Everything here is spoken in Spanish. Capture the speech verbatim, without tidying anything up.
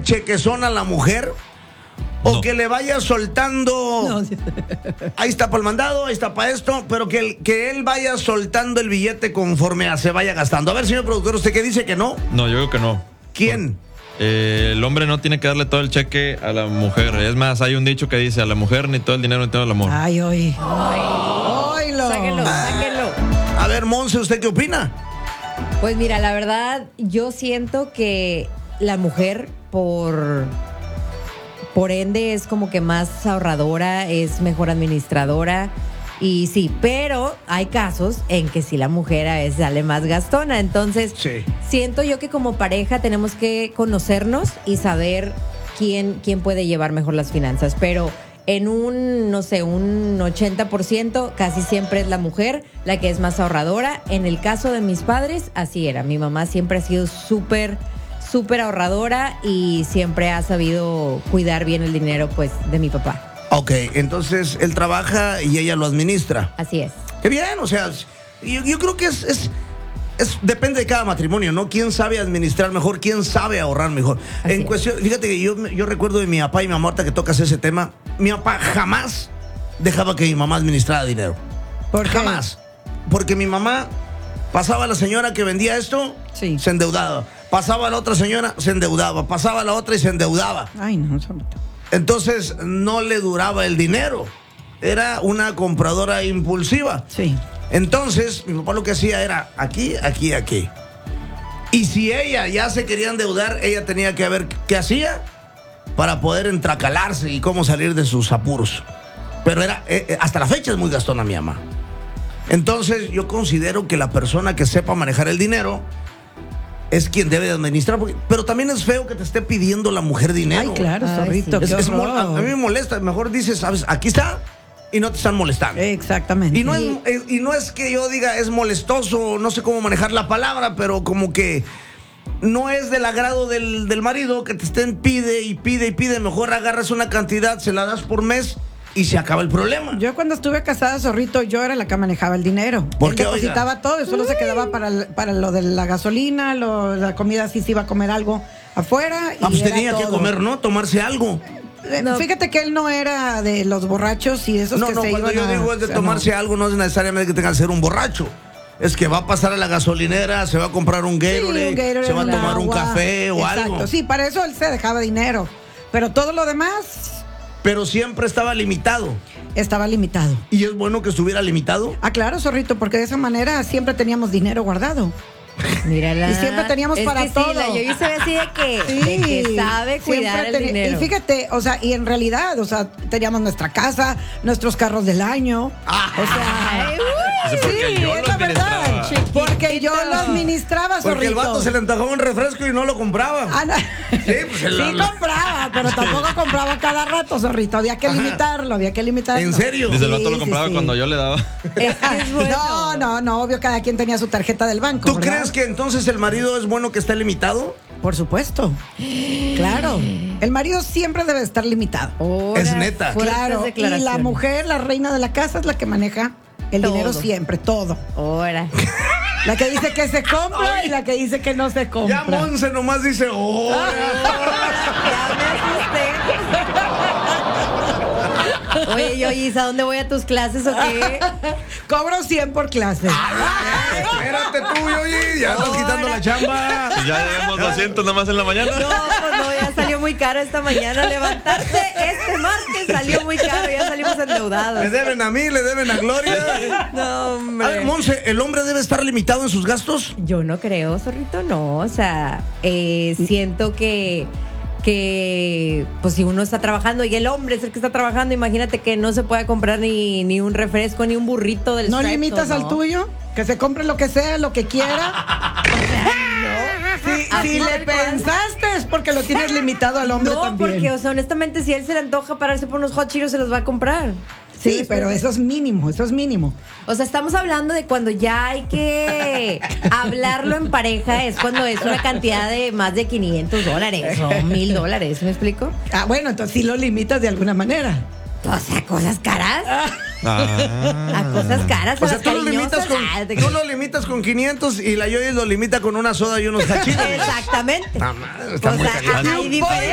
chequezón a la mujer? O No. que le vaya soltando. No. Ahí está para el mandado, ahí está para esto, pero que, el- que él vaya soltando el billete conforme a- se vaya gastando. A ver, señor productor, ¿usted qué dice que no? No, yo creo que no. ¿Quién? Eh, el hombre no tiene que darle todo el cheque a la mujer. Es más, hay un dicho que dice: a la mujer ni todo el dinero ni todo el amor. Ay, hoy. Oílo. Sáquenlo, sáquenlo. A ver, Monse, ¿usted qué opina? Pues mira, la verdad, yo siento que la mujer, por, por ende, es como que más ahorradora, es mejor administradora. Y sí, pero hay casos en que sí la mujer a veces sale más gastona. Entonces, Sí. siento yo que como pareja tenemos que conocernos y saber quién, quién puede llevar mejor las finanzas. Pero en un, no sé, un ochenta por ciento casi siempre es la mujer la que es más ahorradora. En el caso de mis padres, así era. Mi mamá siempre ha sido súper, súper ahorradora y siempre ha sabido cuidar bien el dinero, pues, de mi papá. Ok, entonces él trabaja y ella lo administra. Así es. Qué bien, o sea, yo, yo creo que es, es, es- depende de cada matrimonio, ¿no? ¿Quién sabe administrar mejor? ¿Quién sabe ahorrar mejor? Así En es. cuestión, fíjate que yo, yo recuerdo de mi papá y mi mamá, ahorita que tocas ese tema, mi papá jamás dejaba que mi mamá administrara dinero. ¿Por qué? Jamás. Porque mi mamá pasaba a la señora que vendía esto, Sí. se endeudaba. Pasaba a la otra señora, se endeudaba. Pasaba a la otra y se endeudaba. Ay, no, solito. Entonces no le duraba el dinero. Era una compradora impulsiva. Sí. Entonces, mi papá lo que hacía era aquí, aquí, aquí. Y si ella ya se quería endeudar, ella tenía que ver qué hacía para poder entracalarse y cómo salir de sus apuros. Pero era, eh, eh, hasta la fecha es muy gastona mi mamá. Entonces, yo considero que la persona que sepa manejar el dinero es quien debe de administrar. porque- pero también es feo que te esté pidiendo la mujer dinero. Ay, claro, Ay, zorrito. sí. Es- qué es mol- a, a horror. mí me molesta. Mejor dices, sabes, aquí está y no te están molestando. Exactamente. Y no, es, es- y no es que yo diga es molestoso, no sé cómo manejar la palabra, pero como que no es del agrado del, del marido que te estén pide y pide y pide. Mejor agarras una cantidad, se la das por mes y se acaba el problema. Yo cuando estuve casada, zorrito, yo era la que manejaba el dinero. ¿Por Él qué, depositaba oiga? todo y solo se quedaba para, el- para lo de la gasolina, lo, la comida, si se iba a comer algo afuera. Y Ah, pues era tenía que todo. comer, ¿no? Tomarse algo. Eh, No. Fíjate que él no era de los borrachos y esos No, que no, se cuando iban yo a- digo es de o sea, tomarse no. algo, no es necesariamente que tenga que ser un borracho. Es que va a pasar a la gasolinera, se va a comprar un Sí, Gatorade, un Gatorade, se va a un tomar un agua. café o Exacto. algo. Sí, para eso él se dejaba dinero. Pero todo lo demás Pero siempre estaba limitado. estaba limitado. Y es bueno que estuviera limitado. Ah, claro, zorrito, porque de esa manera siempre teníamos dinero guardado. Mírala. Y siempre teníamos Es para que todo. Sí, la Yoyi se ve así de que, de que sabe cuidar siempre el teni- dinero. Y fíjate, o sea, y en realidad, o sea, teníamos nuestra casa, nuestros carros del año. Ah. O sea, Ay, uy. Eso porque sí, yo es lo la verdad. administraba. Porque yo lo administraba, Porque el zorrito. vato se le antojaba un refresco y no lo compraba. Ah, no. Sí, pues el- Sí compraba, pero tampoco compraba cada rato, zorrito. Había que limitarlo, había que limitarlo. ¿En serio? Dice el Sí, vato lo sí, compraba sí. cuando yo le daba. Es que es bueno. No, no, no, obvio, cada quien tenía su tarjeta del banco. ¿Tú ¿verdad? crees que entonces el marido es bueno que esté limitado? Por supuesto. Claro. El marido siempre debe estar limitado. Ahora, Es neta. fuertes Claro. Y la declaraciones. mujer, la reina de la casa, es la que maneja el Todo. dinero siempre, todo. Ahora. La que dice que se compra y la que dice que no se Ya compra. Monse nomás dice, oh. Ya me asusté. Oye, Yoyi, ¿a dónde voy a tus clases o qué? Cobro cien por clase. Ay, espérate tú, oye, ya estás quitando la chamba. Y ya llegamos doscientos nomás en la mañana. No, pues no, ya salió muy caro esta mañana. Levantarse este martes salió muy caro, ya salimos endeudados. Le deben a mí, le deben a Gloria. No, A hombre. ver, Monse, ¿el hombre debe estar limitado en sus gastos? Yo no creo, zorrito, no. O sea, eh, siento que, que, pues si uno está trabajando y el hombre es el que está trabajando, imagínate que no se pueda comprar ni, ni un refresco, ni un burrito del ¿No Stripes, limitas ¿no? al tuyo? Que se compre lo que sea, lo que quiera. Si, Así si le tal cual. pensaste es porque lo tienes limitado al hombre No, también. porque, o sea, honestamente, si a él se le antoja pararse por unos hot Cheetos, se los va a comprar. Sí, pero eso es mínimo, eso es mínimo. O sea, estamos hablando de cuando ya hay que hablarlo en pareja, es cuando es una cantidad de más de quinientos dólares o mil dólares, ¿me explico? Ah, bueno, entonces sí lo limitas de alguna manera. O sea, cosas caras. Ah. A cosas caras, a O sea, las tú lo, limitas cariñosas. con, Ah, te- tú lo limitas con quinientos y la Yoyi lo limita con una soda y unos cachitos. Exactamente. Ah, madre, está O muy sea, caliente. hay diferencia.